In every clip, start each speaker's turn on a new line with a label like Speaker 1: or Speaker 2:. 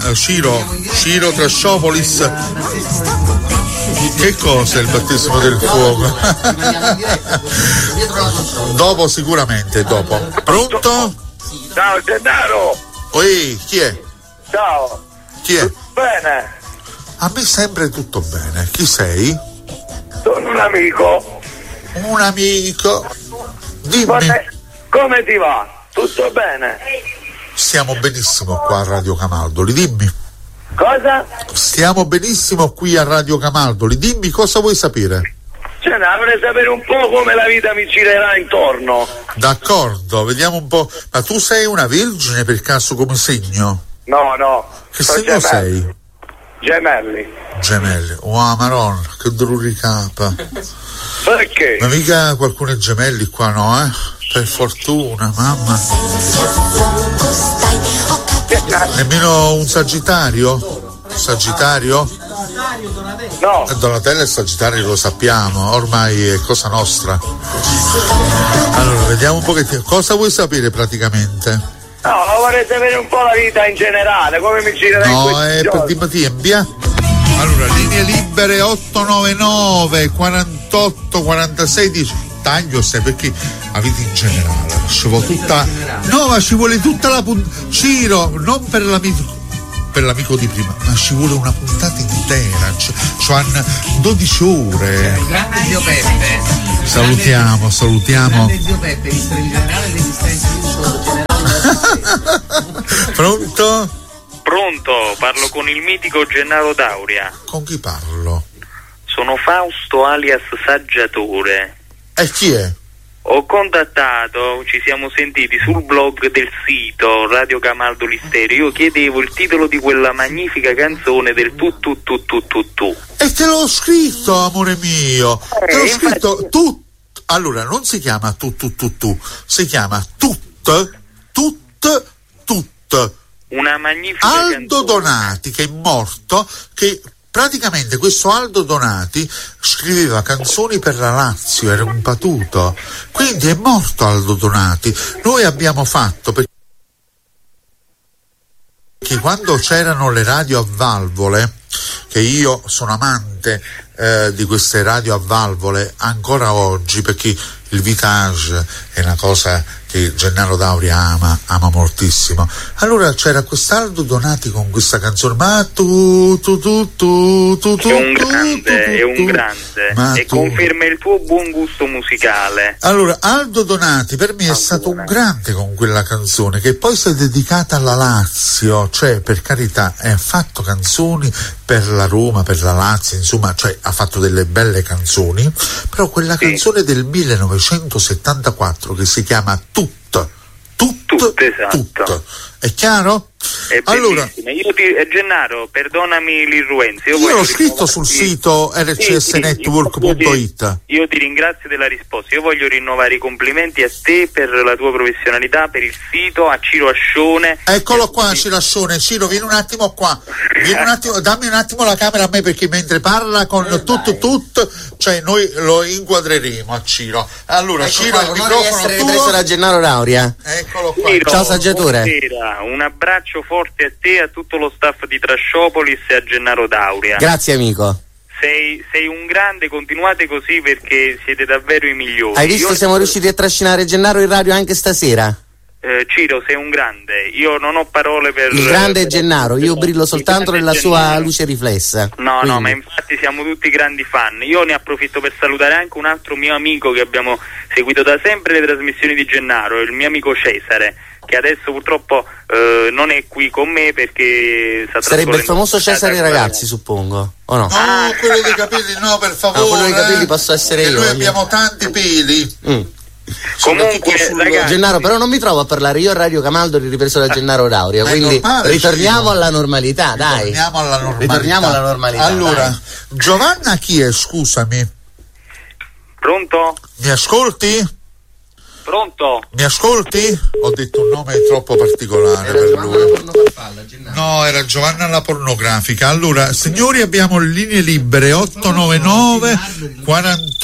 Speaker 1: Ciro Trasciopolis. Che cosa è il battesimo del fuoco? Dopo, sicuramente, dopo. Pronto?
Speaker 2: Ciao Gennaro!
Speaker 1: Oi, chi è?
Speaker 2: Ciao!
Speaker 1: Chi è?
Speaker 2: Bene!
Speaker 1: A me sempre tutto bene. Chi sei?
Speaker 2: Sono un amico.
Speaker 1: Un amico. Dimmi.
Speaker 2: Come ti va? Tutto bene?
Speaker 1: Stiamo benissimo qua a Radio Camaldoli, dimmi.
Speaker 2: Cosa?
Speaker 1: Stiamo benissimo qui a Radio Camaldoli, dimmi cosa vuoi sapere.
Speaker 2: Vorrei sapere un po' come la vita mi girerà intorno.
Speaker 1: D'accordo, vediamo un po'. Ma tu sei una vergine per caso come segno?
Speaker 2: No.
Speaker 1: Che segno sei?
Speaker 2: Gemelli.
Speaker 1: Oh, Maron, che dolore capa.
Speaker 2: Perché?
Speaker 1: Ma mica qualcuno è gemelli qua, no, Per fortuna, mamma. Nemmeno un Sagittario? Sagittario?
Speaker 2: No.
Speaker 1: Donatello e Sagittario lo sappiamo, ormai è cosa nostra. Allora, vediamo un pochettino. Cosa vuoi sapere praticamente?
Speaker 2: No, vorrei sapere un po' la vita in generale, come mi girerà in questi giorni.
Speaker 1: Per Dimatiembia. Allora, linee libere 899 48 46 10. Taglio se perché la vita in generale ci vuole tutta. No, ma ci vuole tutta la puntata. Ciro, non per l'amico di prima, ma ci vuole una puntata intera. Cioè 12 ore.
Speaker 3: Grande zio Peppe.
Speaker 1: Salutiamo.
Speaker 3: Grande zio Peppe, visto in generale l'esistenza di un solo generale.
Speaker 1: Pronto?
Speaker 4: Pronto, parlo con il mitico Gennaro Dauria.
Speaker 1: Con chi parlo?
Speaker 4: Sono Fausto alias Saggiatore.
Speaker 1: E chi è?
Speaker 4: Ho contattato, ci siamo sentiti sul blog del sito Radio Camaldoli Stereo. Io chiedevo il titolo di quella magnifica canzone del tu.
Speaker 1: E te l'ho scritto, amore mio. Te l'ho scritto tu. Allora, non si chiama tu. Si chiama tut.
Speaker 4: Una magnifica
Speaker 1: Aldo
Speaker 4: canzone.
Speaker 1: Donati, che è morto, che praticamente questo Aldo Donati scriveva canzoni per la Lazio, era un patuto, quindi è morto Aldo Donati. Noi abbiamo fatto, perché quando c'erano le radio a valvole, che io sono amante di queste radio a valvole ancora oggi, perché il Vitage è una cosa che Gennaro Dauria ama moltissimo. Allora c'era quest'Aldo Donati con questa canzone, ma tu
Speaker 4: è un grande e conferma il tuo buon gusto musicale.
Speaker 1: Allora Aldo Donati per me è stato un grande con quella canzone, che poi si è dedicata alla Lazio, cioè per carità ha fatto canzoni per la Roma, per la Lazio, insomma, cioè ha fatto delle belle canzoni, però quella canzone del 1974 che si chiama Tut,
Speaker 4: esatto.
Speaker 1: È chiaro?
Speaker 4: È
Speaker 1: allora,
Speaker 4: Gennaro, perdonami l'irruenza.
Speaker 1: Io l'ho scritto sul sito rcsnetwork.it.
Speaker 4: Io ti ringrazio della risposta. Io voglio rinnovare i complimenti a te per la tua professionalità, per il sito, a Ciro Ascione.
Speaker 1: Eccolo qua, Ciro Ascione. Ciro, vieni un attimo qua. Dammi un attimo la camera a me, perché mentre parla con tutto, cioè noi lo inquadreremo a Ciro. Allora, ecco Ciro, il microfono
Speaker 5: di essere ripreso da Gennaro Dauria.
Speaker 1: Eccolo qua.
Speaker 4: Ciro,
Speaker 5: ciao Saggiatore.
Speaker 4: Un abbraccio forte a te, a tutto lo staff di Trasciopolis e a Gennaro Dauria.
Speaker 5: Grazie amico.
Speaker 4: Sei un grande, continuate così perché siete davvero i migliori.
Speaker 5: Hai visto, siamo riusciti a trascinare Gennaro in radio anche stasera.
Speaker 4: Ciro, sei un grande, io non ho parole per...
Speaker 5: Il grande è Gennaro, io brillo soltanto nella sua luce riflessa.
Speaker 4: No, ma infatti siamo tutti grandi fan. Io ne approfitto per salutare anche un altro mio amico che abbiamo seguito da sempre le trasmissioni di Gennaro, il mio amico Cesare, che adesso purtroppo non è qui con me perché
Speaker 5: sarebbe il famoso Cesare Ragazzi, suppongo, o no?
Speaker 1: No, quello dei capelli no, per favore.
Speaker 5: No, quello dei capelli posso essere io.
Speaker 1: Noi abbiamo tanti peli.
Speaker 4: Comunque, ragazzi,
Speaker 5: Gennaro, però non mi trovo a parlare io a Radio Camaldoli ripreso da Gennaro Dauria, quindi
Speaker 1: normale,
Speaker 5: ritorniamo alla normalità, dai. Ritorniamo alla normalità.
Speaker 1: Allora,
Speaker 5: dai.
Speaker 1: Giovanna chi è, scusami?
Speaker 4: Pronto?
Speaker 1: Mi ascolti?
Speaker 4: Pronto?
Speaker 1: Mi ascolti? Ho detto un nome troppo particolare per lui. No, era Giovanna la pornografica. Allora, signori, abbiamo linee libere 899 48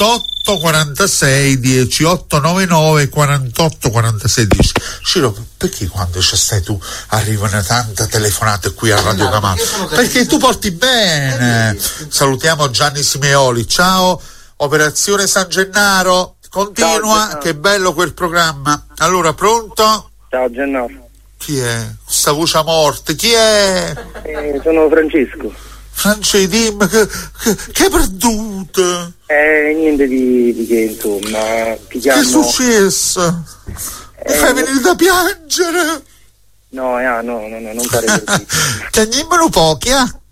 Speaker 1: 46 10 899 48 46 10. Ciro, perché quando ci stai tu arrivano tante telefonate qui a Radio Camaldo? Perché tu porti bene. Salutiamo Gianni Simeoli. Ciao, Operazione San Gennaro, continua. Ciao, che bello quel programma. Allora, pronto?
Speaker 2: Ciao Gennaro.
Speaker 1: Chi è? Questa voce a morte, chi è?
Speaker 2: Sono Francesco.
Speaker 1: Francesco, dimmi che perduto.
Speaker 2: Niente di che, insomma. Ti chiamo...
Speaker 1: Che è successo? Mi fai venire da piangere?
Speaker 2: No, non fare così.
Speaker 1: Chiagnimelo pochi,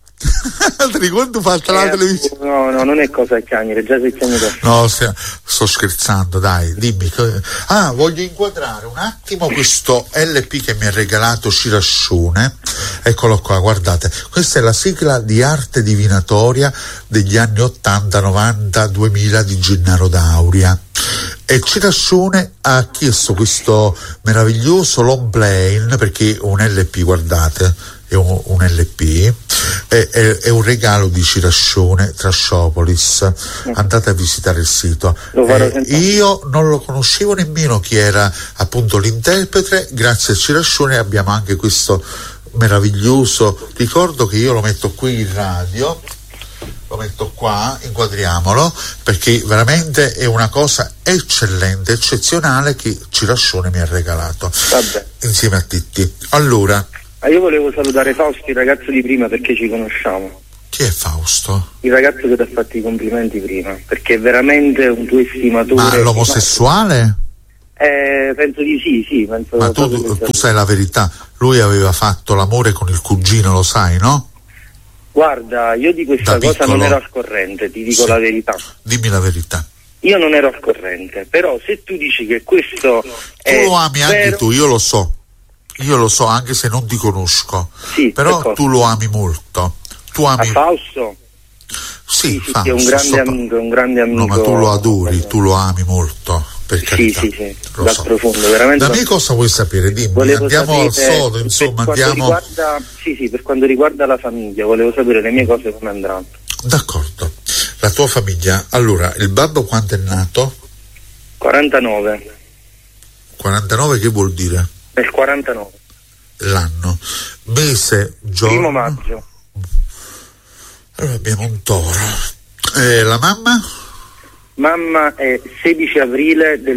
Speaker 1: Ti ricordi fatta la televisione?
Speaker 2: No, non è cosa da chiagnere, già sei chiagnere.
Speaker 1: No, sto scherzando, dai, dimmi. Voglio inquadrare un attimo questo LP che mi ha regalato Cirascione. Eccolo qua, guardate. Questa è la sigla di arte divinatoria degli anni 80, 90, 2000 di Gennaro D'Auria. E Cirascione ha chiesto questo meraviglioso long play, perché un LP, guardate, è un LP, è un regalo di Cirascione Trasciopolis. Andate a visitare il sito. Io non lo conoscevo nemmeno chi era appunto l'interprete. Grazie a Cirascione abbiamo anche questo meraviglioso ricordo, che io lo metto qui in radio, lo metto qua, inquadriamolo, perché veramente è una cosa eccellente, eccezionale, che Cirascione mi ha regalato.
Speaker 2: Vabbè.
Speaker 1: Insieme a Titti. Allora,
Speaker 2: io volevo salutare Fausto, il ragazzo di prima, perché ci conosciamo.
Speaker 1: chi è Fausto?
Speaker 2: Il ragazzo che ti ha fatto i complimenti prima, perché è veramente un tuo estimatore.
Speaker 1: Ma l'omosessuale?
Speaker 2: Penso di sì, penso.
Speaker 1: Ma tu sai la verità, lui aveva fatto l'amore con il cugino, lo sai, no?
Speaker 2: Guarda, io di questa cosa non ero al corrente, ti dico la verità.
Speaker 1: Dimmi la verità.
Speaker 2: Io non ero al corrente, però se tu dici che questo
Speaker 1: tu lo ami vero... anche tu, io lo so anche se non ti conosco,
Speaker 2: sì,
Speaker 1: però tu lo ami molto. Tu ami
Speaker 2: Fausto?
Speaker 1: Sì,
Speaker 2: Fausto, è un grande amico.
Speaker 1: No, ma tu lo adori, tu lo ami molto, per carità.
Speaker 2: Sì, dal so. Profondo, veramente.
Speaker 1: Da me cosa vuoi sapere? Dimmi, andiamo al sodo, insomma, andiamo.
Speaker 2: Per quanto riguarda la famiglia, volevo sapere le mie cose come andranno.
Speaker 1: D'accordo. La tua famiglia, allora, il babbo quando è nato?
Speaker 2: 49.
Speaker 1: 49 che vuol dire?
Speaker 2: Nel 49.
Speaker 1: L'anno. Mese, giorno?
Speaker 2: 1 maggio.
Speaker 1: Allora abbiamo un toro. La mamma?
Speaker 2: Mamma è 16 aprile del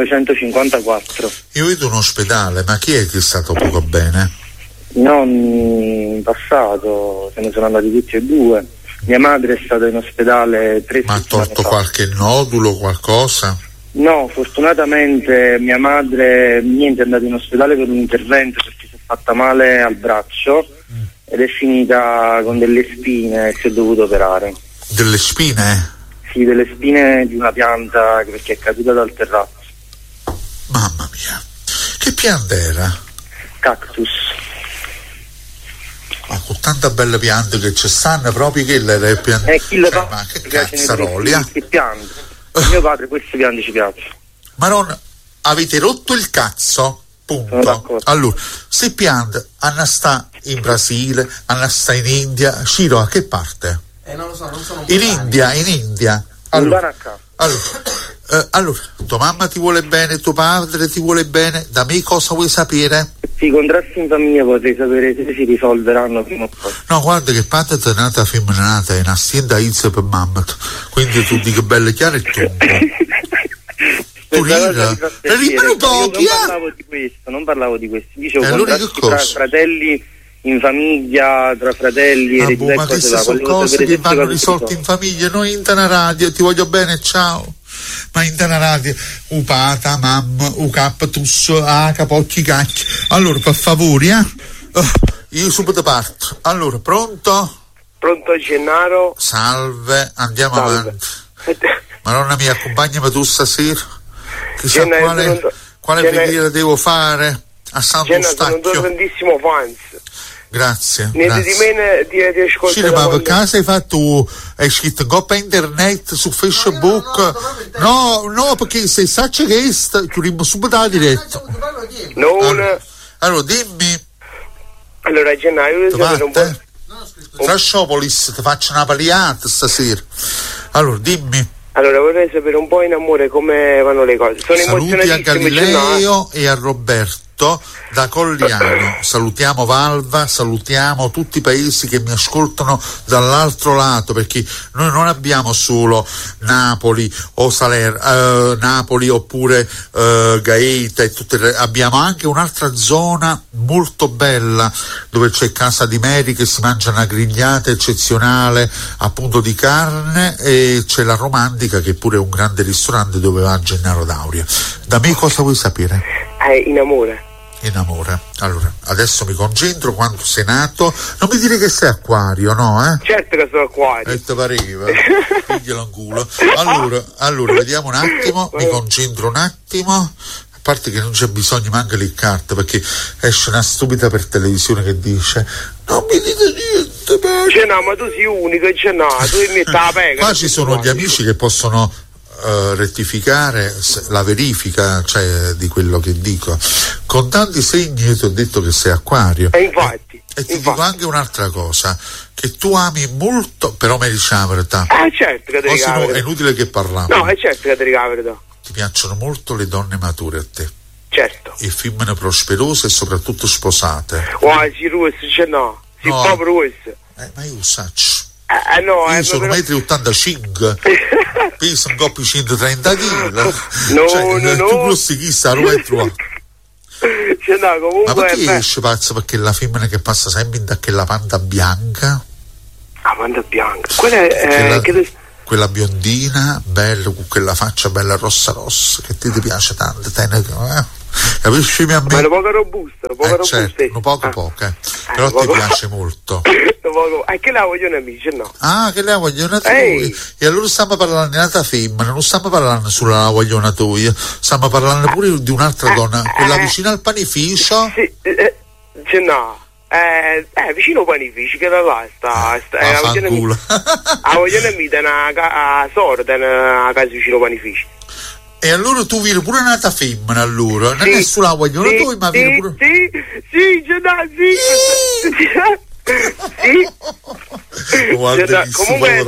Speaker 2: 1954.
Speaker 1: Io vedo un ospedale, ma chi è che è stato poco bene?
Speaker 2: No, in passato se ne sono andati tutti e due. Mia madre è stata in ospedale 3 settimane fa. Ma ha torto qualche nodulo, qualcosa? No, fortunatamente mia madre è andata in ospedale per un intervento perché si è fatta male al braccio ed è finita con delle spine e si è dovuto operare. Delle spine? Sì, delle spine di una pianta perché è caduta dal terrazzo.
Speaker 1: Mamma mia, che pianta era?
Speaker 2: Cactus.
Speaker 1: Ma con tante belle piante che ci stanno, proprio che le piante. Ma che cazzaroli,
Speaker 2: che piante. Mio padre queste piante ci piacciono.
Speaker 1: Ma non avete rotto il cazzo? Punto. Allora, se piante hanno sta in Brasile, hanno sta in India, Ciro a che parte?
Speaker 3: Non lo so, non sono
Speaker 1: in India. Allora, tua mamma ti vuole bene, tuo padre ti vuole bene, da me cosa vuoi sapere?
Speaker 2: Sì, i contrasti in famiglia vorrei sapere se si risolveranno prima o poi.
Speaker 1: No, guarda che padre è nata femminata, è un'azienda Izze per mamma, quindi tu dici belle chiare e tu.
Speaker 2: Rimane pochi, non parlavo di questo, dicevo
Speaker 1: allora
Speaker 2: tra fratelli in famiglia, tra fratelli
Speaker 1: ma queste sono cose che vanno risolte in famiglia, noi in Tana Radio, ti voglio bene, ciao. Ma in Tana Radio upata, mamma, ucaptus, capocchi cacchi. Allora, per favore, io subito parto. Allora, pronto?
Speaker 2: Pronto Gennaro?
Speaker 1: Salve, andiamo avanti. Madonna mia, accompagnami tu stasera. Chissà quale preghiera devo fare a Santo Stacchio.
Speaker 2: Sono un tuo grandissimo fans.
Speaker 1: Grazie.
Speaker 2: Niente di meno ti ascolto.
Speaker 1: Sì, ma per caso hai scritto in coppa internet su Facebook? No, perché se sacci che chiudiamo subito la diretta. Allora dimmi.
Speaker 2: Allora Gennaio
Speaker 1: Trasciopolis, ti faccio una paliata stasera. Allora dimmi.
Speaker 2: Allora vorrei sapere un po' in amore come vanno le cose. Sono
Speaker 1: saluti a Galileo e a Roberto da Colliano. Salutiamo Valva, salutiamo tutti i paesi che mi ascoltano dall'altro lato, perché noi non abbiamo solo Napoli o Napoli oppure Gaeta e abbiamo anche un'altra zona molto bella dove c'è Casa di Meri, che si mangia una grigliata eccezionale appunto di carne, e c'è la Romantica, che pure è un grande ristorante dove va Gennaro D'Auria. Da me cosa vuoi sapere?
Speaker 2: In amore.
Speaker 1: In amore. Allora, adesso mi concentro. Quando sei nato, non mi dire che sei Acquario, no?
Speaker 2: Certo che sono Acquario.
Speaker 1: E te pareva, piglialo in culo. Allora, vediamo un attimo, mi concentro un attimo. A parte che non c'è bisogno manca le carte, perché esce una stupida per televisione che dice non mi dite niente,
Speaker 2: ma tu sei unico, tu mi sta pega.
Speaker 1: Qua ci sono gli amici che possono rettificare la verifica, cioè, di quello che dico. Con tanti segni io ti ho detto che sei Acquario,
Speaker 2: e infatti
Speaker 1: dico anche un'altra cosa, che tu ami molto, però mi dici la verità.
Speaker 2: Certo che ti
Speaker 1: no, è inutile che parliamo.
Speaker 2: No, è certo che ti dico la verità.
Speaker 1: Ti piacciono molto le donne mature a te?
Speaker 2: Certo.
Speaker 1: E femmine prosperose e soprattutto sposate?
Speaker 2: Sì, russe, sì, proprio russe.
Speaker 1: Ma io saccio.
Speaker 2: Io
Speaker 1: sono 1,85 m, peso un coppio 130 kg.
Speaker 2: No.
Speaker 1: Tu grossi chissà, lo vai trovato.
Speaker 2: Comunque,
Speaker 1: ma perché esce pazzo? Perché la femmina che passa sempre in quella panda bianca?
Speaker 2: La panda bianca? Quella è
Speaker 1: quella biondina, bella, con quella faccia bella rossa, che ti piace tanto, capisci? A me?
Speaker 2: Ma è una poca robusta,
Speaker 1: certo, una poco, però ti piace molto.
Speaker 2: Che la vogliono amici, no?
Speaker 1: Che la vogliono tu. E allora stiamo parlando di un'altra femmina, non stiamo parlando solo della vogliono tu, stiamo parlando pure di un'altra donna, quella vicina al panificio.
Speaker 2: Sì, vicino al panificio, che da là sta la vogliono mita a sorda, a casa vicino al panificio.
Speaker 1: E allora tu vieni pure un'altra femmina, allora? Non è sulla vogliono tu, ma vieni pure...
Speaker 2: Sì,
Speaker 1: guarda che
Speaker 2: comunque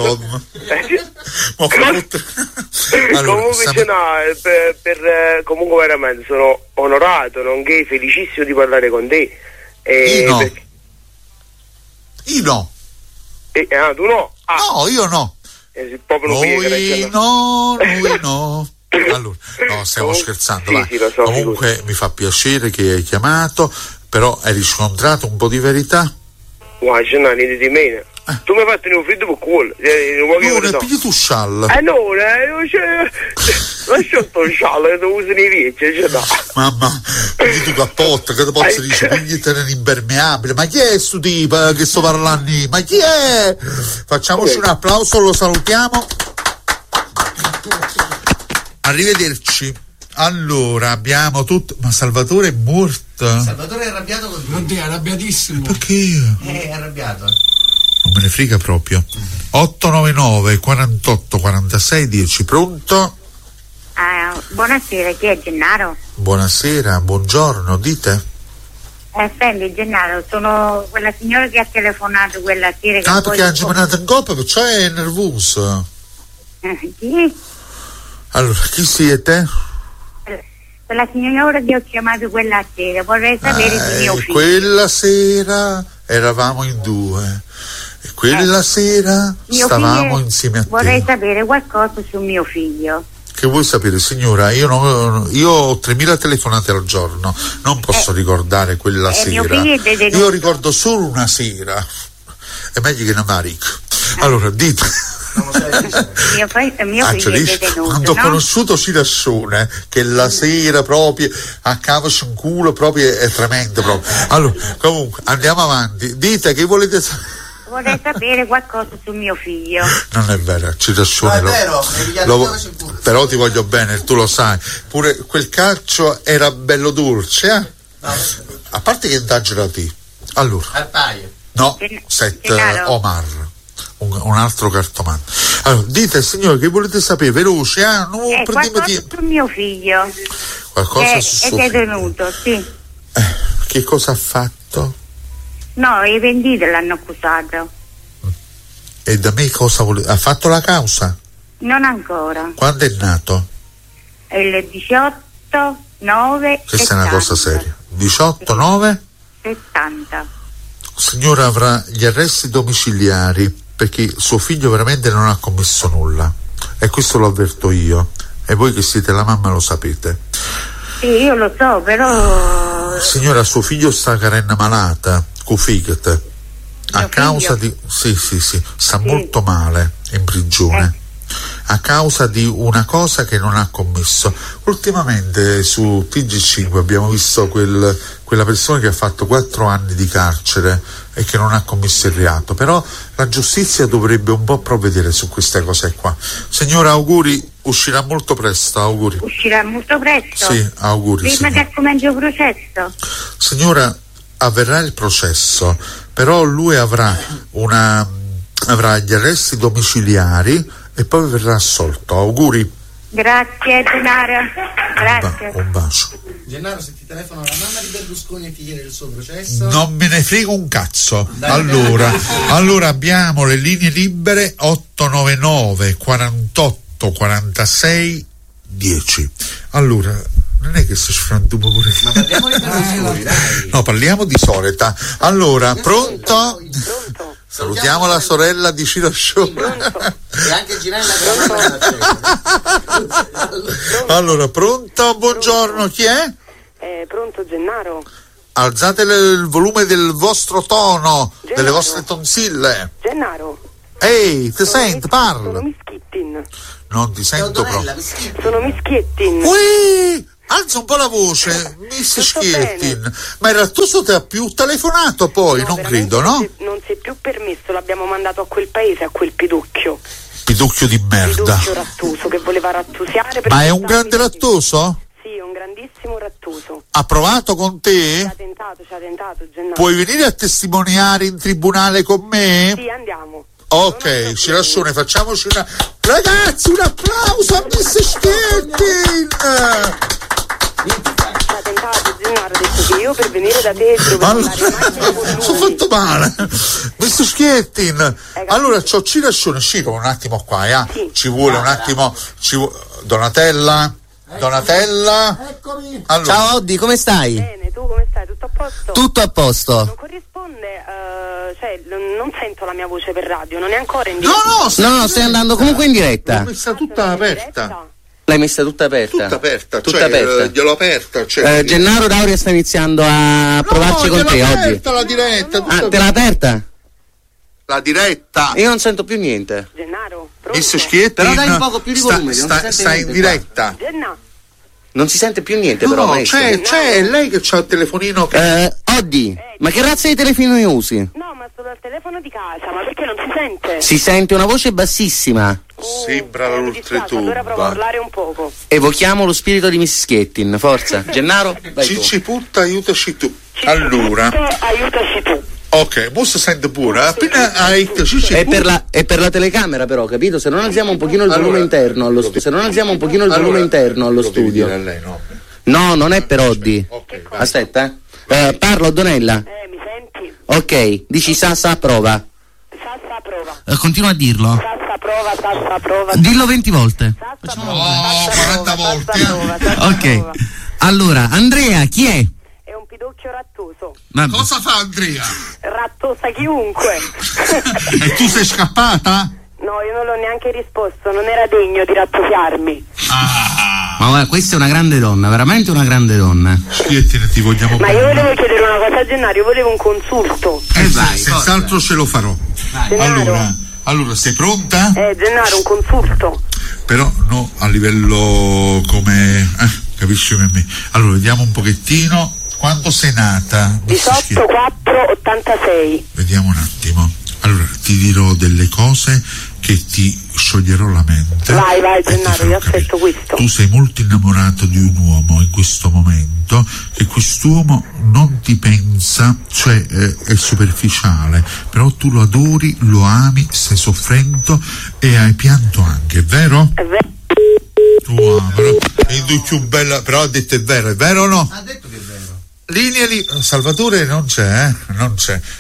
Speaker 2: comunque veramente sono onorato, nonché felicissimo di parlare con te.
Speaker 1: Io no.
Speaker 2: Tu no?
Speaker 1: No, io no. Noi no. Allora, no, stiamo scherzando.
Speaker 2: Sì, lo so,
Speaker 1: comunque mi fa piacere che hai chiamato, però hai riscontrato un po' di verità?
Speaker 2: Niente di meno. Tu mi hai fatto un freddo per culo.
Speaker 1: Non è più tu sciallo.
Speaker 2: Lascia sto sciallo che tu usi nei vecchi.
Speaker 1: Mamma, piglio tu cappotta, che ti posso dire, pigliate un impermeabile. Ma chi è sto tipo che sto parlando? Ma chi è? Facciamoci un applauso, lo salutiamo. Arrivederci. Allora, abbiamo tutto. Ma Salvatore è morto?
Speaker 3: Salvatore è arrabbiato con te. Non è arrabbiatissimo.
Speaker 1: Perché?
Speaker 3: È arrabbiato.
Speaker 1: Non me ne frega proprio. 899 48 46 10. Pronto?
Speaker 6: Buonasera, chi è Gennaro?
Speaker 1: Buonasera, buongiorno, dite?
Speaker 6: Senti Gennaro, sono quella signora che ha telefonato quella sera che
Speaker 1: perché ha chiamato in coppa, perciò è nervoso.
Speaker 6: Chi?
Speaker 1: Allora, chi siete?
Speaker 6: Quella signora che ho chiamato quella sera, vorrei sapere di mio figlio.
Speaker 1: Quella sera eravamo in due e quella sera stavamo insieme a te.
Speaker 6: Vorrei sapere qualcosa sul mio figlio.
Speaker 1: Che vuoi sapere, signora? Io ho 3.000 telefonate al giorno, non posso ricordare quella sera. Io ricordo solo una sera. È meglio che non marico. Allora, dite.
Speaker 6: Mio figlio è detenuto.
Speaker 1: Quando ho conosciuto Cirassone, che la sera proprio a cavoci in culo proprio è tremendo proprio. Allora, comunque, andiamo avanti. Dite che volete sapere.
Speaker 6: Vorrei sapere qualcosa sul mio figlio.
Speaker 1: Non è vero, Cirassone. Però ti voglio bene, tu lo sai. Pure quel calcio era bello dolce, A parte che indagina te. Allora. No, Omar. Un altro cartomante. Allora, dite signore che volete sapere, veloce,
Speaker 6: qualcosa sul mio figlio.
Speaker 1: Qualcosa su suo
Speaker 6: figlio. È detenuto, sì.
Speaker 1: Che cosa ha fatto?
Speaker 6: No, i venditi l'hanno accusato.
Speaker 1: E da me cosa volete? Ha fatto la causa?
Speaker 6: Non ancora.
Speaker 1: Quando è nato?
Speaker 6: È il 18/9/70.
Speaker 1: Questa è una cosa seria. 18/9/70. Signora avrà gli arresti domiciliari perché suo figlio veramente non ha commesso nulla, e questo lo avverto io, e voi che siete la mamma lo sapete.
Speaker 6: Sì, io lo so, però...
Speaker 1: Signora, suo figlio sta carena malata, Kufiget, a causa di... Sì, sta molto male in prigione, a causa di una cosa che non ha commesso. Ultimamente su TG5 abbiamo visto quella persona che ha fatto 4 anni di carcere e che non ha commesso il reato, però la giustizia dovrebbe un po' provvedere su queste cose qua. Signora, auguri, uscirà molto presto, auguri.
Speaker 6: Uscirà molto presto?
Speaker 1: Sì, auguri.
Speaker 6: Prima che cominci il processo?
Speaker 1: Signora, avverrà il processo, però lui avrà gli arresti domiciliari e poi verrà assolto. Auguri.
Speaker 6: Grazie Gennaro, grazie.
Speaker 1: Un bacio.
Speaker 3: Gennaro, se ti telefono la mamma di Berlusconi e ti chiede il suo processo,
Speaker 1: non me ne frega un cazzo. Allora abbiamo le linee libere 899 48 46 10. Allora non è che si frantumo pure.
Speaker 3: Ma parliamo di Berlusconi, dai.
Speaker 1: No, parliamo di Soreta. Allora, pronto? Salutiamo la sorella di Ciro Show.
Speaker 3: E anche Ginella.
Speaker 1: Allora, pronto? Buongiorno, chi è?
Speaker 7: Pronto, Gennaro?
Speaker 1: Alzate il volume del vostro tono,
Speaker 7: Gennaro.
Speaker 1: delle vostre tonsille.
Speaker 7: Gennaro?
Speaker 1: Ehi, ti sento, parla.
Speaker 7: Sono Mischittin.
Speaker 1: Non ti sento proprio.
Speaker 7: Sono Mischittin.
Speaker 1: Ui! Alza un po' la voce, Miss Schiettin. Ma il Rattoso ti ha più telefonato poi,
Speaker 7: No,
Speaker 1: non credo, no?
Speaker 7: Non si è più permesso, l'abbiamo mandato a quel paese, a quel piducchio.
Speaker 1: Piduccio di merda.
Speaker 7: Piduccio rattuso che voleva rattusiare.
Speaker 1: Ma è un grande rattoso?
Speaker 7: Sì, è un grandissimo rattuso.
Speaker 1: Ha provato con te?
Speaker 7: Ci ha tentato, Gennaro.
Speaker 1: Puoi venire a testimoniare in tribunale con me?
Speaker 7: Sì, andiamo.
Speaker 1: Ok, Cirassone, facciamoci una... Ragazzi, un applauso a Miss Schiettin!
Speaker 7: Ci ha tentato, Gennaro, ha detto che io per venire da te dovevo andare in macchina con lui.
Speaker 1: Sono fatto male. Miss Schiettin, allora c'ho Cirassone, Ciro, un attimo qua,
Speaker 7: Sì.
Speaker 1: ci vuole un attimo, Donatella?
Speaker 3: Eccomi.
Speaker 1: Allora.
Speaker 5: Ciao Oddi, come stai?
Speaker 7: Bene, tu come stai? Tutto a posto?
Speaker 5: Tutto a posto.
Speaker 7: Non corrisponde, non sento la mia voce per radio, non è ancora in diretta.
Speaker 5: No, stai andando comunque in diretta.
Speaker 1: L'ho messa tutta aperta.
Speaker 5: L'hai messa tutta aperta?
Speaker 1: Tutta aperta, gliel'ho aperta.
Speaker 5: Gennaro Dauria sta iniziando a provarci con te oggi.
Speaker 1: La diretta.
Speaker 5: Ah, te l'ha aperta?
Speaker 1: La diretta.
Speaker 5: Io non sento più niente.
Speaker 7: Gennaro, pronto?
Speaker 1: Miss Schiettin,
Speaker 5: Però dai un poco più di volume,
Speaker 1: sta in diretta.
Speaker 7: Gennaro.
Speaker 5: Non si sente più niente, però, maestro.
Speaker 1: c'è lei che c'ha il telefonino che...
Speaker 5: Oddi, ma che razza di telefono usi?
Speaker 7: No, ma sto dal telefono di casa, ma perché non si sente?
Speaker 5: Si sente una voce bassissima.
Speaker 1: Sembra
Speaker 7: mi dispiace, allora provo a parlare un poco.
Speaker 5: Evochiamo lo spirito di Miss Schiettin, forza. Gennaro, vai tu.
Speaker 1: Cicci putta, aiutaci tu. Allora,
Speaker 7: Aiutaci tu.
Speaker 1: ok, Musso sente pure. Appena hai Cicci
Speaker 5: È per la telecamera, però, capito? Se non alziamo un pochino il volume interno allo studio.
Speaker 1: A lei, no?
Speaker 5: No, non è per Oddi.
Speaker 1: Ok, vai.
Speaker 5: Aspetta, parlo, Donella.
Speaker 7: Mi senti?
Speaker 5: Ok, dici Sassa prova.
Speaker 7: Sassa prova.
Speaker 5: Continua a dirlo.
Speaker 7: Sassa prova.
Speaker 5: Dillo 20 volte.
Speaker 7: Sassa prova.
Speaker 1: Oh, 40 volte.
Speaker 5: Ok. Allora, Andrea, chi è?
Speaker 7: È un pidocchio rattoso.
Speaker 1: Cosa fa Andrea?
Speaker 7: Rattosa chiunque.
Speaker 1: E tu sei scappata?
Speaker 7: No, io non l'ho neanche risposto, non era degno di rattosiarmi.
Speaker 5: Ma guarda, questa è una grande donna, veramente una grande donna.
Speaker 1: Schiettin, ti vogliamo
Speaker 7: Ma
Speaker 1: bene.
Speaker 7: io volevo chiedere una cosa a Gennaro, io volevo un consulto.
Speaker 5: Vai,
Speaker 1: senz'altro ce lo farò. Allora, sei pronta?
Speaker 7: Gennaro, un consulto.
Speaker 1: Però no, a livello come... capisci come me. Allora, vediamo un pochettino. Quando sei nata?
Speaker 7: 18/4/86.
Speaker 1: Vediamo un attimo. Allora, ti dirò delle cose che ti scioglierò la mente.
Speaker 7: Vai, Gennaro, io aspetto questo.
Speaker 1: Tu sei molto innamorato di un uomo in questo momento, che quest'uomo non ti pensa, cioè è superficiale, però tu lo adori, lo ami, stai soffrendo e hai pianto anche, è vero?
Speaker 7: È vero.
Speaker 1: È più bella, però ha detto è vero o no?
Speaker 3: Ha detto che è vero.
Speaker 1: Linea lì, Salvatore non c'è.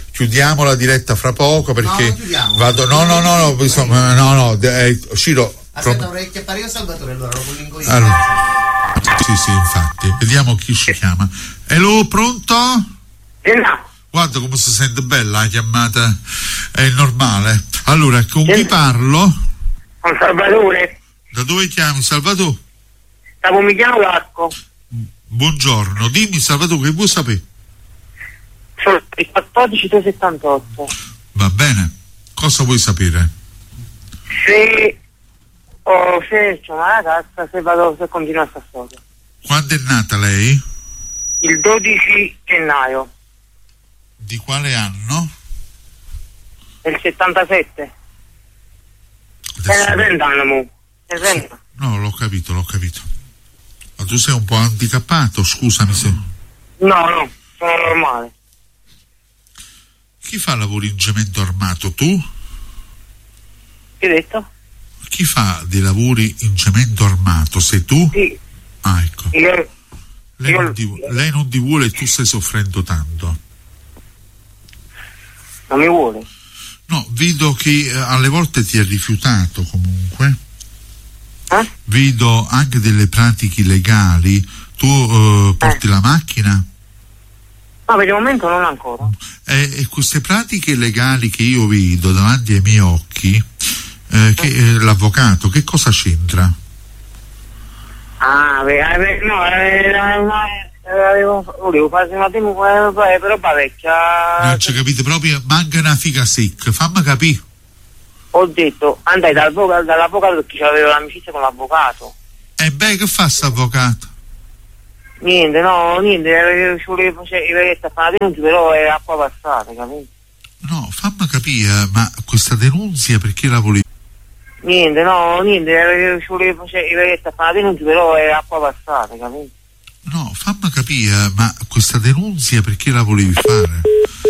Speaker 1: Chiudiamo la diretta fra poco perché
Speaker 3: no, chiudiamo.
Speaker 1: vado. No, Ciro,
Speaker 3: Aspetta, vorrei chiappare io Salvatore, allora lo collingo io.
Speaker 1: Allora. Sì, infatti. Vediamo chi ci chiama. Hello, pronto?
Speaker 2: No.
Speaker 1: Guarda come si sente bella la chiamata, è normale. Allora, con chi parlo?
Speaker 2: Con Salvatore.
Speaker 1: Da dove chiami, Salvatore?
Speaker 2: Mi chiamo Vasco.
Speaker 1: Buongiorno, dimmi Salvatore, che vuoi sapere?
Speaker 2: Sono il 14378.
Speaker 1: Va bene, cosa vuoi sapere?
Speaker 2: Se c'è una ragazza, se continua sta storia.
Speaker 1: Quando è nata lei?
Speaker 2: Il 12 gennaio.
Speaker 1: Di quale anno?
Speaker 2: Del 77.
Speaker 1: Adesso...
Speaker 2: È 30 anni, è 30.
Speaker 1: No, l'ho capito. Ma tu sei un po' handicappato, scusami se...
Speaker 2: No, sono normale.
Speaker 1: Chi fa lavori in cemento armato, tu?
Speaker 2: Che hai detto?
Speaker 1: Chi fa dei lavori in cemento armato, sei tu?
Speaker 2: Sì.
Speaker 1: Ah, ecco. Lei non ti vuole e tu stai soffrendo tanto.
Speaker 2: Non mi vuole?
Speaker 1: No, vedo che alle volte ti è rifiutato comunque. Vedo anche delle pratiche illegali. Tu porti la macchina?
Speaker 2: No, per il momento non ancora.
Speaker 1: E queste pratiche illegali che io vedo davanti ai miei occhi, l'avvocato, che cosa c'entra?
Speaker 2: Volevo fare una però vecchia.
Speaker 1: Non ci capite proprio, manca una figa secca, fammi capire.
Speaker 2: Ho detto, andai dall'avvocato perché avevo l'amicizia con l'avvocato.
Speaker 1: E beh, che fa sto avvocato?
Speaker 2: Niente, ci volevo fare i vecchietti a fare una denuncia, però è acqua passata, capito?
Speaker 1: No, fammi capire, ma questa denunzia perché la volevi?
Speaker 2: Niente, ci volevo fare i vecchietti a fare una denuncia, però è acqua passata, capito?
Speaker 1: No, fammi capire, ma questa denunzia perché la volevi fare?